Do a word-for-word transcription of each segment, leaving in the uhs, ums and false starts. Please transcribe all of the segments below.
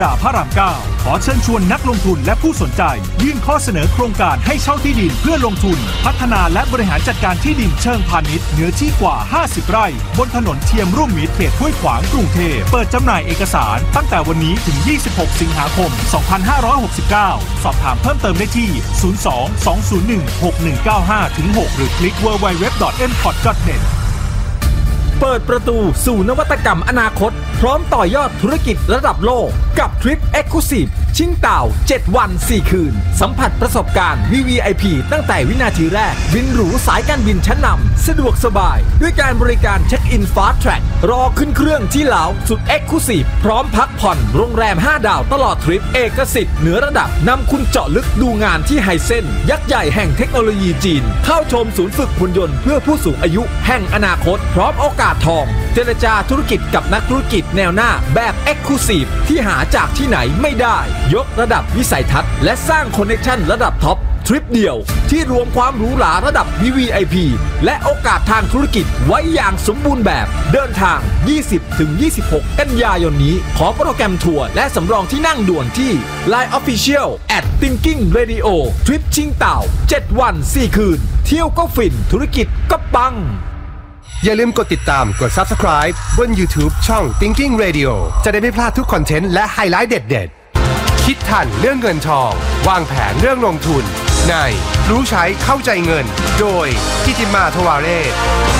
ดาพระรามเก้าขอเชิญชวนนักลงทุนและผู้สนใจยื่นข้อเสนอโครงการให้เช่าที่ดินเพื่อลงทุนพัฒนาและบริหารจัดการที่ดินเชิงพาณิชย์เนื้อที่กว่าห้าสิบไร่บนถนนเทียมร่วมมิตรเขตห้วยขวางกรุงเทพเปิดจำหน่ายเอกสารตั้งแต่วันนี้ถึงยี่สิบหกสิงหาคมสองพันห้าร้อยหกสิบเก้าสอบถามเพิ่มเติมได้ที่ศูนย์ สอง สอง ศูนย์ หนึ่ง หก หนึ่ง เก้า ห้า หก หรือคลิก ดับเบิลยู ดับเบิลยู ดับเบิลยู ดอท เอ็ม พอร์ต ดอท เน็ตเปิดประตูสู่นวัตกรรมอนาคตพร้อมต่อยอดธุรกิจระดับโลกกับทริป Exclusive ชิงเต่าเจ็ดวันสี่คืนสัมผัสประสบการณ์ วี วี ไอ พี ตั้งแต่วินาทีแรกบินหรูสายการบินชั้นนำสะดวกสบายด้วยการบริการเช็คอิน Fast Track รอขึ้นเครื่องที่ลาวสุด Exclusive พร้อมพักผ่อนโรงแรมห้าดาวตลอดทริปเอกสิทธิ์เหนือระดับนำคุณเจาะลึกดูงานที่ไฮเซนยักษ์ใหญ่แห่งเทคโนโลยีจีนเข้าชมศูนย์ฝึกหุ่นยนต์เพื่อผู้สูงอายุแห่งอนาคตพร้อมโอกาสทองเจรจาธุรกิจกับนักธุรกิจแนวหน้าแบบ Exclusive ที่หาจากที่ไหนไม่ได้ยกระดับวิสัยทัศน์และสร้างคอนเนคชั่นระดับท็อปทริปเดียวที่รวมความหรูหราระดับ วี วี ไอ พี และโอกาสทางธุรกิจไว้อย่างสมบูรณ์แบบเดินทาง ยี่สิบถึงยี่สิบหก กันยายนนี้ขอโปรแกรมทัวร์และสำรองที่นั่งด่วนที่ ไลน์ Official แอท Thinking Radio ทริปชิงเต่าเจ็ดวันสี่คืนเที่ยวก็ฟินธุรกิจก็ปังอย่าลืมกดติดตามกด Subscribe บน YouTube ช่อง Thinking Radio จะได้ไม่พลาดทุกคอนเทนต์และไฮไลท์เด็ดๆคิดทันเรื่องเงินทองวางแผนเรื่องลงทุนในรู้ใช้เข้าใจเงินโดยทิติมาทวาเรศ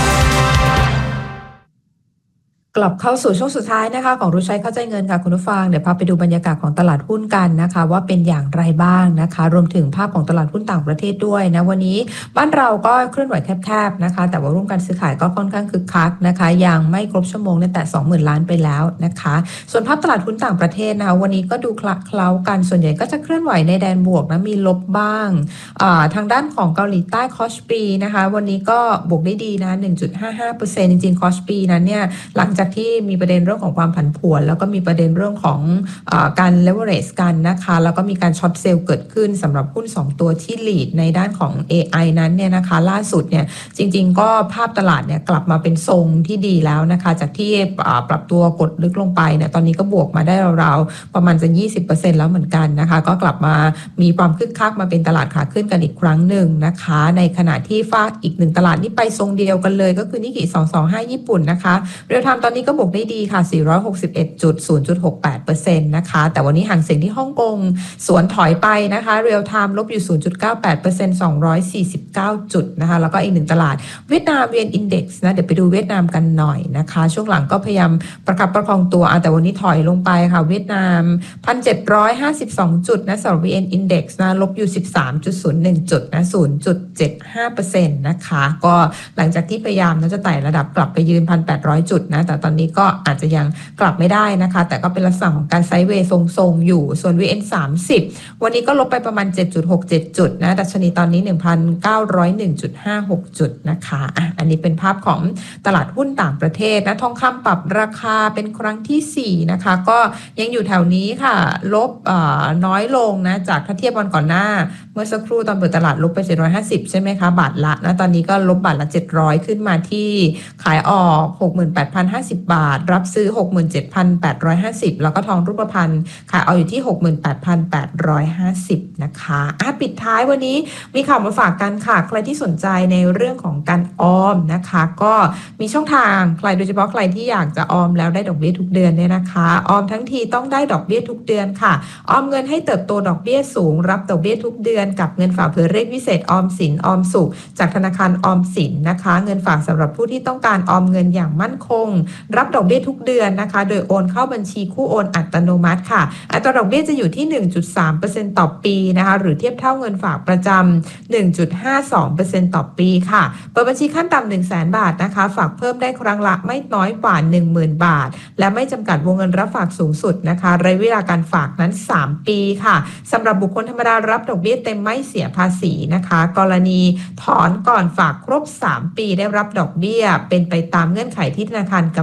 กลับเข้าสู่ช่วงสุดท้ายนะคะของรู้ใช้เข้าใจเงินค่ะคุณผู้ฟังเดี๋ยวพาไปดูบรรยากาศของตลาดหุ้นกันนะคะว่าเป็นอย่างไรบ้างนะคะรวมถึงภาพของตลาดหุ้นต่างประเทศด้วยนะวันนี้บ้านเราก็เคลื่อนไหวแคบๆนะคะแต่ว่าร่วมการซื้อขายก็ค่อนข้างคึกคักนะคะยังไม่ครบชั่วโมงแต่ สองหมื่น ล้านไปแล้วนะคะส่วนภาพตลาดหุ้นต่างประเทศนะคะวันนี้ก็ดูคละเคล้ากันส่วนใหญ่ก็จะเคลื่อนไหวในแดนบวกนะมีลบบ้างทางด้านของเกาหลีใต้คอสปีนะคะวันนี้ก็บวกได้ดีนะ หนึ่งจุดห้าห้าเปอร์เซ็นต์ จริงๆคอสปีนั้นเนี่ยหลังจากที่มีประเด็นเรื่องของความผันผวนแล้วก็มีประเด็นเรื่องของเอ่อการ leverage กันนะคะแล้วก็มีการช็อตเซลล์เกิดขึ้นสำหรับหุ้นสองตัวที่ lead ในด้านของ เอ ไอ นั้นเนี่ยนะคะล่าสุดเนี่ยจริงๆก็ภาพตลาดเนี่ยกลับมาเป็นทรงที่ดีแล้วนะคะจากที่ปรับตัวกดลึกลงไปเนี่ยตอนนี้ก็บวกมาได้ราวๆประมาณจะ ยี่สิบเปอร์เซ็นต์ แล้วเหมือนกันนะคะก็กลับมามีความคึกคักมาเป็นตลาดขาขึ้นกันอีกครั้งหนึ่งนะคะในขณะที่ฝากอีกหนึ่งตลาดนี่ไปทรงเดียวกันเลยก็คือนิกเกิสองสองห้าญี่ปุ่นนะคะเรียลไทม์ตอนนี้ก็บวกได้ดีค่ะสี่ร้อยหกสิบเอ็ดจุด ศูนย์จุดหกแปดเปอร์เซ็นต์ นะคะแต่วันนี้ห่างเสียงที่ฮ่องกงสวนถอยไปนะคะเรียลไทม์ลบอยู่ ศูนย์จุดเก้าแปดเปอร์เซ็นต์ สองร้อยสี่สิบเก้าจุดนะคะแล้วก็อีกหนึ่งตลาดเวียดนามเวียนอินเด็กซ์นะเดี๋ยวไปดูเวียดนามกันหน่อยนะคะช่วงหลังก็พยายามประคับประคองตัวแต่วันนี้ถอยลงไปค่ะเวียดนาม หนึ่งพันเจ็ดร้อยห้าสิบสอง จุดนะสำหรับ วี เอ็น Index นะลบอยู่ สิบสามจุดศูนย์หนึ่ง จุดนะ ศูนย์จุดเจ็ดห้าเปอร์เซ็นต์ นะคะก็หลังจากที่พยายามนะจะไต่ระดับกลับไปยืน หนึ่งพันแปดร้อย จุดนะแต่ตอนนี้ก็อาจจะยังกลับไม่ได้นะคะแต่ก็เป็นลักษณะของการไซด์เวย์ทรงๆอยู่ส่วน วี เอ็น สามสิบ วันนี้ก็ลบไปประมาณ เจ็ดจุดหกเจ็ด จุดนะดัชนีตอนนี้ หนึ่งพันเก้าร้อยเอ็ดจุดห้าหก จุดนะคะอ่ะอันนี้เป็นภาพของตลาดหุ้นต่างประเทศนะทองคำปรับราคาเป็นครั้งที่สี่นะคะก็ยังอยู่แถวนี้ค่ะลบน้อยลงนะจากถ้าเทียบวันก่อนหน้าเมื่อสักครู่ตอนเปิดตลาดลบไปเจ็ดร้อยห้าสิบใช่ไหมคะบาทละนะตอนนี้ก็ลบบาทละเจ็ดร้อยขึ้นมาที่ขายออก หกหมื่นแปดพันห้าสิบ บาทรับซื้อ หกหมื่นเจ็ดพันแปดร้อยห้าสิบ แล้วก็ทองรูปพรรณขายออกอยู่ที่ หกหมื่นแปดพันแปดร้อยห้าสิบ นะคะอ่ะปิดท้ายวันนี้มีข่าวมาฝากกันค่ะใครที่สนใจในเรื่องของการออมนะคะก็มีช่องทางใครโดยเฉพาะใครที่อยากจะออมแล้วได้ดอกเบี้ยทุกเดือนเนี่ยนะคะออมทั้งทีต้องได้ดอกเบี้ยทุกเดือนค่ะออมเงินให้เติบโตดอกเบี้ยสูงรับดอกเบี้ยทุกเดือนกับเงินฝากเผื่อเลขพิเศษออมสินออมสุขจากธนาคารออมสินนะคะเงินฝากสำหรับผู้ที่ต้องการออมเงินอย่างมั่นคงรับดอกเบี้ยทุกเดือนนะคะโดยโอนเข้าบัญชีคู่โอนอัตโนมัติค่ะอัตราดอกเบี้ยจะอยู่ที่ หนึ่งจุดสามเปอร์เซ็นต์ ต่อปีนะคะหรือเทียบเท่าเงินฝากประจำ หนึ่งจุดห้าสองเปอร์เซ็นต์ ต่อปีค่ะเปิดบัญชีขั้นต่ำ หนึ่งแสน บาทนะคะฝากเพิ่มได้ครั้งละไม่น้อยกว่า หนึ่งหมื่น บาทและไม่จำกัดวงเงินรับฝากสูงสุดนะคะระยะเวลาการฝากนั้นสามปีค่ะสำหรับบุคคลธรรมดารับดอกเบี้ยเต็มไม่เสียภาษีนะคะกรณีถอนก่อนฝากครบสามปีได้รับดอกเบี้ยเป็นไปตามเงื่อนไขที่ธนาคารกำ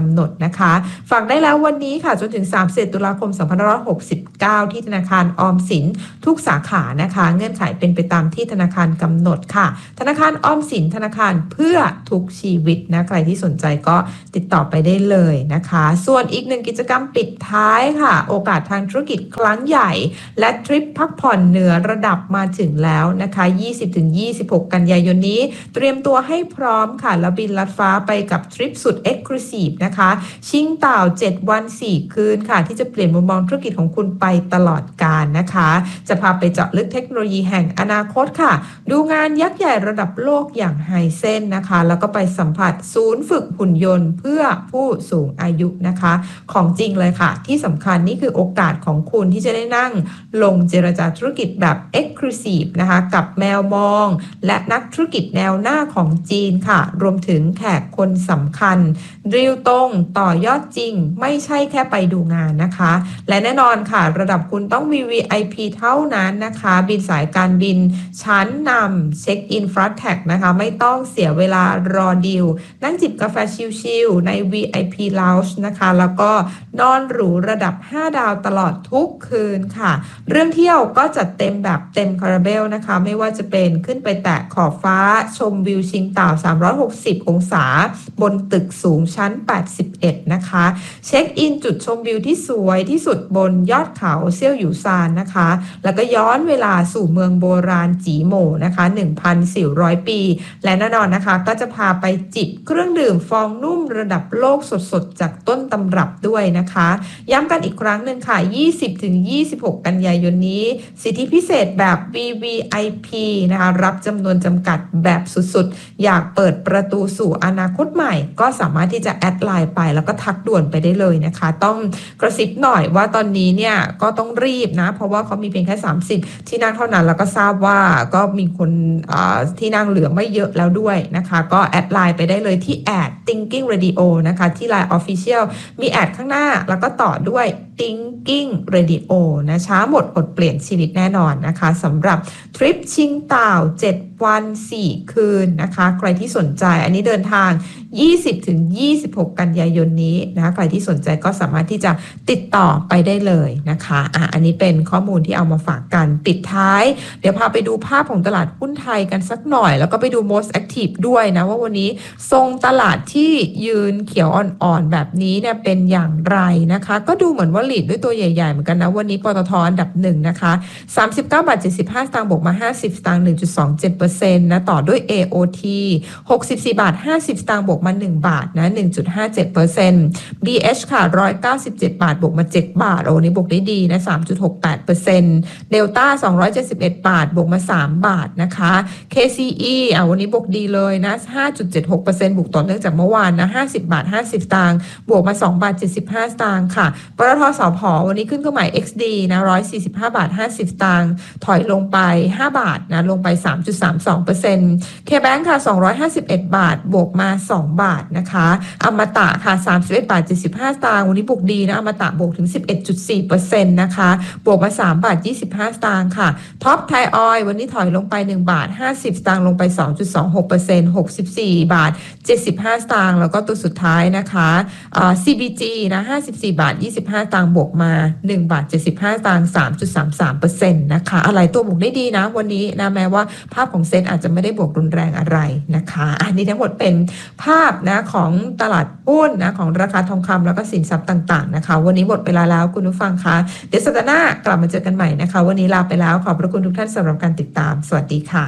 ำหนดนะคะฝากได้แล้ววันนี้ค่ะจนถึงสามสิบเอ็ดตุลาคมสองพันห้าร้อยหกสิบเก้าที่ธนาคารออมสินทุกสาขานะคะเงื่อนไขเป็นไปตามที่ธนาคารกำหนดค่ะธนาคารออมสินธนาคารเพื่อทุกชีวิตนะใครที่สนใจก็ติดต่อไปได้เลยนะคะส่วนอีกหนึ่งกิจกรรมปิดท้ายค่ะโอกาสทางธุรกิจครั้งใหญ่และทริปพักผ่อนเหนือระดับมาถึงแล้วนะคะ ยี่สิบถึงยี่สิบหก กันยายนนี้เตรียมตัวให้พร้อมค่ะแล้วบินลัดฟ้าไปกับทริปสุด Exclusive นะคะชิงเต่าเจ็ดวันสี่คืนค่ะที่จะเปลี่ยนมุมมองธุรกิจของคุณไปตลอดกาลนะคะจะพาไปเจาะลึกเทคโนโลยีแห่งอนาคตค่ะดูงานยักษ์ใหญ่ระดับโลกอย่างไฮเซ็นนะคะแล้วก็ไปสัมผัสศูนย์ฝึกหุ่นยนต์เพื่อผู้สูงอายุนะคะของจริงเลยค่ะที่สำคัญนี่คือโอกาสของคุณที่จะได้นั่งลงเจรจาธุรกิจแบบ Exclusive นะคะกับแมวมองและนักธุรกิจแนวหน้าของจีนค่ะรวมถึงแขกคนสำคัญดีลตรงต่อยอดจริงไม่ใช่แค่ไปดูงานนะคะและแน่นอนค่ะระดับคุณต้อง วี วี ไอ พี เท่านั้นนะคะบินสายการบินชั้นนำเช็คอินฟลาแท็กนะคะไม่ต้องเสียเวลารอดีลนั่งจิบกาแฟชิลๆใน วี ไอ พี Lounge นะคะแล้วก็นอนหรูระดับห้าดาวตลอดทุกคืนค่ะเรื่องเที่ยวก็จัดเต็มแบบเต็มคาราเบลนะคะไม่ว่าจะเป็นขึ้นไปแตะขอบฟ้าชมวิวชิงเต่าสามร้อยหกสิบองศาบนตึกสูงชั้นแปดสิบเอ็ดนะคะเช็คอินจุดชมวิวที่สวยที่สุดบนยอดเขาเซี่ยวหยูซานนะคะแล้วก็ย้อนเวลาสู่เมืองโบราณจีโหม่นะคะ หนึ่งพันสี่ร้อย ปีและแน่นอนนะคะก็จะพาไปจิบเครื่องดื่มฟองนุ่มระดับโลกสดๆจากต้นตำรับด้วยนะคะย้ำกันอีกครั้งหนึ่งค่ะ ยี่สิบถึงยี่สิบหก กันยายนนี้สิทธิพิเศษแบบ วี วี ไอ พี นะคะรับจำนวนจำกัดแบบสุดๆอยากเปิดประตูสู่อนาคตใหม่ก็สามารถที่จะแอดไลน์ไปแล้วก็ทักด่วนไปได้เลยนะคะต้องกระซิบหน่อยว่าตอนนี้เนี่ยก็ต้องรีบนะเพราะว่าเขามีเพียงแค่สามสิบที่นั่งเท่านั้นแล้วก็ทราบว่าก็มีคนที่นั่งเหลือไม่เยอะแล้วด้วยนะคะก็แอดไลน์ไปได้เลยที่แอด Thinking Radio นะคะที่ ไลน์ Official มีแอดข้างหน้าแล้วก็ต่อด้วย Thinking Radio นะช้าหมดอดเปลี่ยนชีวิตแน่นอนนะคะสำหรับทริปชิงเต่าเจ็ดวันสี่คืนนะคะใครที่สนใจอันนี้เดินทางยี่สิบถึงยี่สิบหก กันยายนนี้นะคะใครที่สนใจก็สามารถที่จะติดต่อไปได้เลยนะคะอ่ะอันนี้เป็นข้อมูลที่เอามาฝากกันปิดท้ายเดี๋ยวพาไปดูภาพของตลาดหุ้นไทยกันสักหน่อยแล้วก็ไปดู most active ด้วยนะว่าวันนี้ทรงตลาดที่ยืนเขียวอ่อนๆแบบนี้เนี่ยเป็นอย่างไรนะคะก็ดูเหมือนว่าลีดด้วยตัวใหญ่ๆเหมือนกันนะวันนี้ปตท.อันดับหนึ่งนะคะสามสิบเก้าบาทเจ็ดสิบห้าสตางค์บวกมาห้าสิบสตางค์ หนึ่งจุดสองเจ็ดเปอร์เซ็นต์ นะต่อด้วย เอ โอ ที หกสิบสี่บาทห้าสิบสตางค์บวกมาหนึ่งบาทนะ หนึ่งจุดห้าเจ็ดเปอร์เซ็นต์ บี เอช ค่ะหนึ่งร้อยเก้าสิบเจ็ดบาทบวกมาเจ็ดบาทโอ้นี่บวกได้ดีนะ สามจุดหกแปดเปอร์เซ็นต์ Delta สองร้อยเจ็ดสิบเอ็ดบาทบวกมาสามบาทนะคะ เค ซี อี อ่ะวันนี้บวกดีเลยนะ ห้าจุดเจ็ดหกเปอร์เซ็นต์ บวกต่อเนื่องจากเมื่อวานนะห้าสิบบาทห้าสิบสตางค์บวกมาสองบาทเจ็ดสิบห้าสตางค์ค่ะปตท.สผ.วันนี้ขึ้นเครื่องหมาย เอ็กซ์ ดี นะหนึ่งร้อยสี่สิบห้าบาทห้าสิบสตางค์ถอยลงไปห้าบาทนะลงไป สามจุดสามสองเปอร์เซ็นต์ K-Bank ค่ะสองร้อยห้าสิบเอ็ดบาทบวกมาสองบาทนะคะอมตะค่ะสามสิบเอ็ดบาทเจ็ดสิบห้าสตางค์วันนี้บวกดีนะอมตะบวกถึง สิบเอ็ดจุดสี่เปอร์เซ็นต์ นะคะบวกมาสามบาทยี่สิบห้าสตางค์ค่ะท็อปไทยออยล์วันนี้ถอยลงไปหนึ่งบาทห้าสิบสตางค์ลงไป สองจุดสองหกเปอร์เซ็นต์ หกสิบสี่บาทเจ็ดสิบห้าสตางค์แล้วก็ตัวสุดท้ายนะคะอ่า ซี บี จี นะห้าสิบสี่บาทยี่สิบห้าสตางค์บวกมาหนึ่งบาทเจ็ดสิบห้าสตางค์ สามจุดสามสามเปอร์เซ็นต์ นะคะอะไรตัวบวกได้ดีนะวันนี้นะแม้ว่าภาพของเซ็นอาจจะไม่ได้บวกรุนแรงอะไรนะคะอันนี้ทั้งหมดเป็นภาพนะของตลาดหุ้นนะของราคาทองคำแล้วก็สินทรัพย์ต่างๆนะคะวันนี้หมดเวลาแล้วคุณผู้ฟังคะเดี๋ยวสัปดาห์หน้ากลับมาเจอกันใหม่นะคะวันนี้ลาไปแล้วขอบพระคุณทุกท่านสำหรับการติดตามสวัสดีค่ะ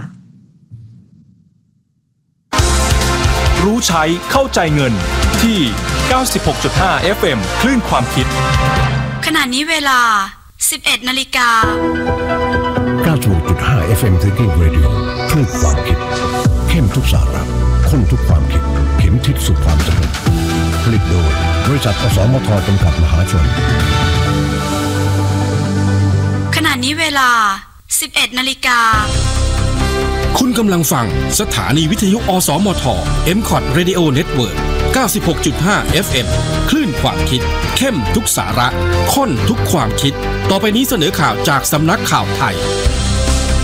รู้ใช้เข้าใจเงินที่ เก้าสิบหกจุดห้า เอฟ เอ็ม คลื่นความคิดขณะนี้เวลา สิบเอ็ดนาฬิกาเก้าสิบหกจุดห้า เอฟ เอ็ม Thinking Radio คลื่นความคิดเข้มทุกสาระข้นทุกความคิดเข็มทิศสู่ความสำเร็จผลิตโดยบริษัทอสมทจำกัดมหาชนขณะนี้เวลา สิบเอ็ดนาฬิกาคุณกำลังฟังสถานีวิทยุอสมท เอ็ม คอท Radio Network เก้าสิบหกจุดห้า เอฟ เอ็ม คลื่นความคิดเข้มทุกสาระข้นทุกความคิดต่อไปนี้เสนอข่าวจากสำนักข่าวไทย